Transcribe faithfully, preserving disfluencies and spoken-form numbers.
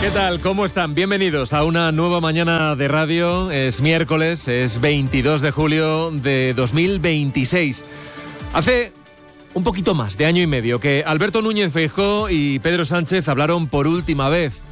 ¿Qué tal? ¿Cómo están? Bienvenidos a una nueva mañana de radio. Es miércoles, es veintidós de julio de dos mil veintiséis. Hace un poquito más de año y medio que Alberto Núñez Feijóo y Pedro Sánchez hablaron por última vez.